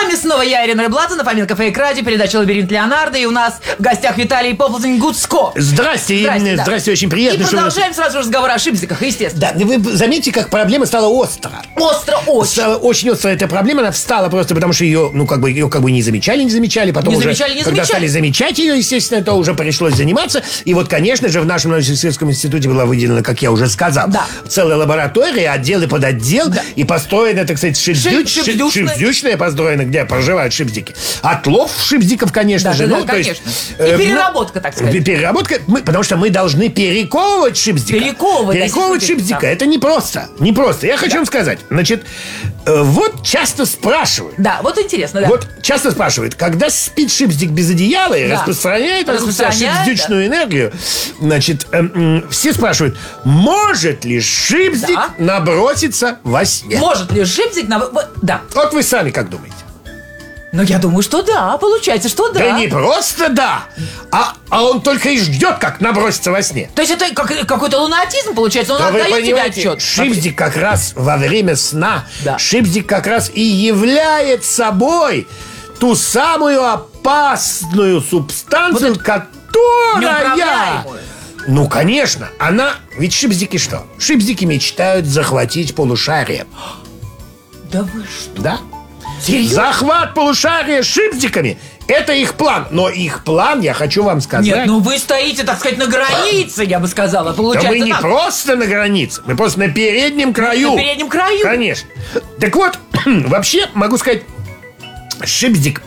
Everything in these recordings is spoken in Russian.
вами снова я, Ирина Рыбладзе, на Фоменко Фейк Радио, передача «Лабиринт Леонардо». И у нас в гостях Виталий Поплзень-Гуцко. Здрасте, да. Здрасте, очень приятно. И продолжаем сразу разговор о шипзиках, естественно. Да, вы заметите, как проблема стала остро. Остро очень. Стала очень остро эта проблема, она встала просто потому, что ее, не замечали, потом не уже, замечали. когда стали замечать ее, естественно, то уже пришлось заниматься. И вот, конечно же, в нашем Новосибирском институте была выделена, как я уже сказал, целая лаборатория, отделы под отдел, и построена, так сказать, шипздючная построена, где проживают шипздики. Отлов шипздиков, конечно же. Да, конечно. И переработка, так сказать. Переработка, потому что мы должны перековывать шипздика. Перековывать шипздика. Это непросто. Я хочу вам сказать. Значит, вот часто спрашивают. Да, вот интересно, да. Вот часто спрашивают, когда спит шипздик без одеяла и распространяет шипздючную энергию, значит, все спрашивают, может ли шипздик наброситься во сне? Может ли шипздик Да. Вот вы сами как думаете? Ну, я думаю, что да, получается, что да. Да не просто да, а он только и ждет, как наброситься во сне. То есть это какой-то лунатизм, получается, он отдает тебе отчет. Шипздик как раз во время сна, шипздик как раз и является собой ту самую опасную субстанцию, которая... Ну, конечно, ведь шипздики что? Шипздики мечтают захватить полушарие. Да вы что? Да. Серьезно? Захват полушария шипздиками — это их план. Но их план, я хочу вам сказать... Нет, вы стоите, так сказать, на границе, я бы сказала. Получается, да мы не просто на границе, мы просто на переднем краю. На переднем краю? Конечно. Так вот, вообще, могу сказать, шипздик,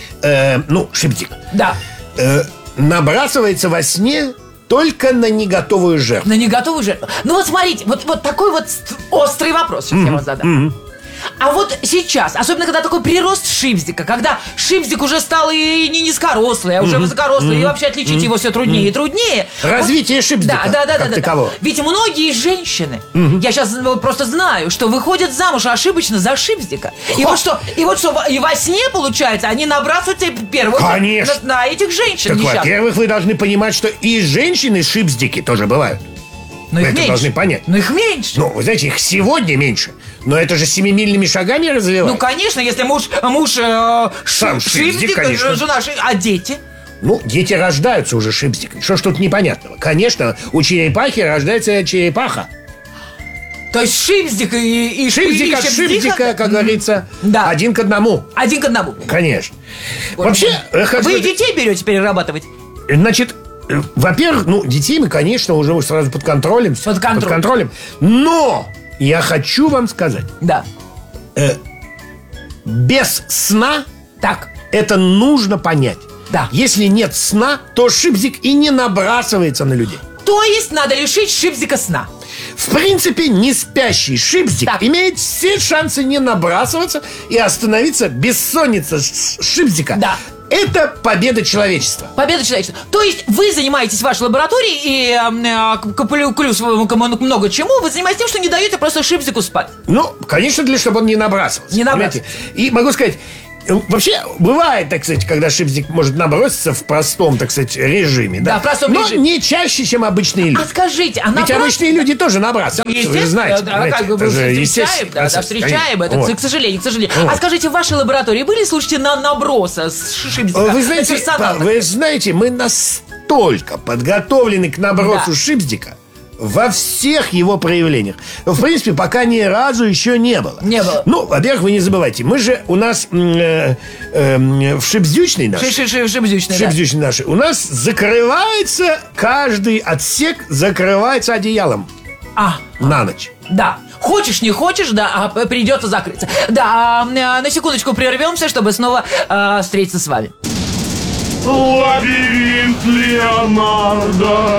да. Набрасывается во сне только на неготовую жертву. На неготовую жертву. Ну вот смотрите, вот такой вот острый вопрос сейчас я вам задам. А вот сейчас, особенно когда такой прирост шипздика, когда шипздик уже стал и не низкорослый, а уже высокорослый, и вообще отличить его все труднее и труднее. Развитие шипздика. Да. Ведь многие женщины, я сейчас просто знаю, что выходят замуж ошибочно за шипздика. И вот что и во сне, получается, они набрасываются первым на этих женщин. Так, во-первых, вы должны понимать, что и женщины шипздики тоже бывают. Но их меньше. Должны понять. Но их меньше. Ну, вы знаете, их сегодня меньше. Но это же семимильными шагами развивается. Ну, конечно, если муж сам шипздик, конечно. Жена а дети? Ну, дети рождаются уже шипздиками. Что ж тут непонятного? Конечно, у черепахи рождается черепаха. То есть шипздик и шипздик от шипздика, как говорится, один к одному. Один к одному. Конечно. Вот. Вообще, вы и детей берете перерабатывать? Значит, во-первых, детей мы, конечно, уже сразу под контролем. Под контролем. Но я хочу вам сказать. Да. Без сна это нужно понять. Да. Если нет сна, то шипздик и не набрасывается на людей. То есть надо лишить шипздика сна. В принципе, не спящий шипздик имеет все шансы не набрасываться и остановиться. Бессонница шипздика. Да. Это победа человечества. Победа человечества. То есть вы занимаетесь в вашей лаборатории и плюс много чему, вы занимаетесь тем, что не даете просто шипздику спать. Ну, конечно, чтобы он не набрасывался. Не набрасывался. И могу сказать, вообще, бывает, так сказать, когда шипздик может наброситься в простом, так сказать, режиме. Да, в простом режиме. Но не чаще, чем обычные люди. А скажите, ведь обычные люди тоже набрасываются. Естественно, вы же знаете. как бы встречаем это, к сожалению. А скажите, в вашей лаборатории были случаи наброса с шипздика? Вы знаете, мы настолько подготовлены к набросу шипздика во всех его проявлениях. В принципе, пока ни разу еще не было. Ну, во-первых, вы не забывайте, мы же у нас в шипздючной нашей у нас закрывается, каждый отсек закрывается одеялом на ночь. Да. Хочешь, не хочешь, придется закрыться. Да, на секундочку прервемся, чтобы снова встретиться с вами. Лабиринт Леонардо.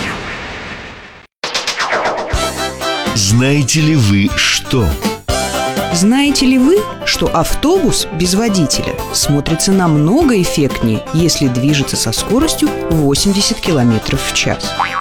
Знаете ли вы что? Знаете ли вы, что автобус без водителя смотрится намного эффектнее, если движется со скоростью 80 км в час?